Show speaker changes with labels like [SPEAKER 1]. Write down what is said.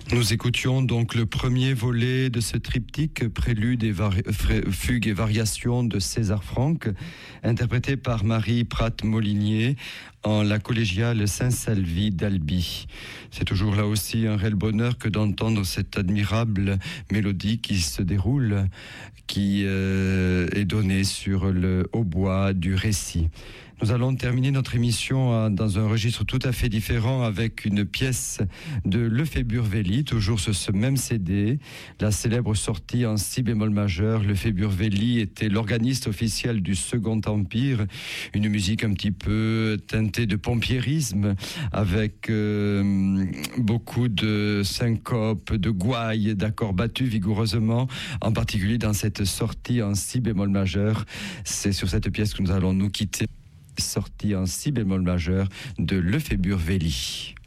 [SPEAKER 1] Nous écoutions donc le premier volet de ce triptyque, prélude et fugue et variations de César Franck, interprété par Marie Prat-Molinier en la collégiale Saint-Salvi d'Albi. C'est toujours là aussi un réel bonheur que d'entendre cette admirable mélodie qui se déroule, qui est donnée sur le hautbois du récit. Nous allons terminer notre émission dans un registre tout à fait différent avec une pièce de Lefebvre-Wely, toujours sur ce même CD, la célèbre sortie en si bémol majeur. Lefebvre-Wely était l'organiste officiel du Second Empire, une musique un petit peu teintée de pompierisme, avec beaucoup de syncopes, de gouailles, d'accords battus vigoureusement, en particulier dans cette sortie en si bémol majeur. C'est sur cette pièce que nous allons nous quitter. Sortie en si bémol majeur de Lefebvre-Wely.